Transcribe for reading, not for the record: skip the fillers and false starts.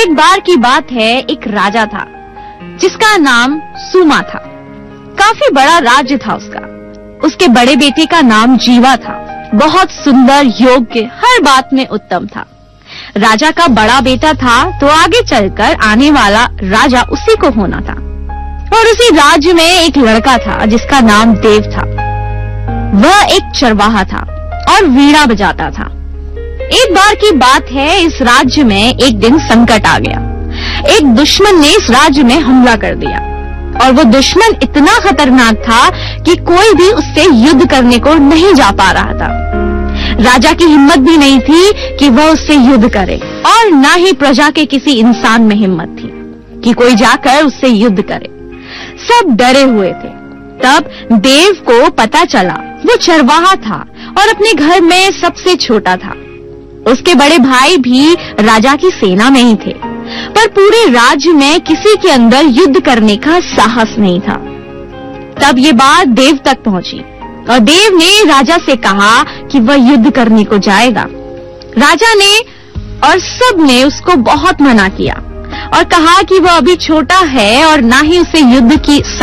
एक बार की बात है, एक राजा था जिसका नाम सूमा था। काफी बड़ा राज्य था उसका। उसके बड़े बेटे का नाम जीवा था। बहुत सुंदर, योग्य, हर बात में उत्तम था। राजा का बड़ा बेटा था तो आगे चलकर आने वाला राजा उसी को होना था। और उसी राज्य में एक लड़का था जिसका नाम देव था। वह एक चरवाहा था और वीणा बजाता था। एक बार की बात है, इस राज्य में एक दिन संकट आ गया। एक दुश्मन ने इस राज्य में हमला कर दिया और वो दुश्मन इतना खतरनाक था कि कोई भी उससे युद्ध करने को नहीं जा पा रहा था। राजा की हिम्मत भी नहीं थी कि वह उससे युद्ध करे और न ही प्रजा के किसी इंसान में हिम्मत थी कि कोई जाकर उससे युद्ध करे। सब डरे हुए थे। तब देव को पता चला वो चरवाहा था और अपने घर में सबसे छोटा था। उसके बड़े भाई भी राजा की सेना में ही थे, पर पूरे राज्य में किसी के अंदर युद्ध करने का साहस नहीं था। तब ये बात देव तक पहुंची और देव ने राजा से कहा कि वह युद्ध करने को जाएगा। राजा ने और सब ने उसको बहुत मना किया और कहा कि वह अभी छोटा है और ना ही उसे युद्ध की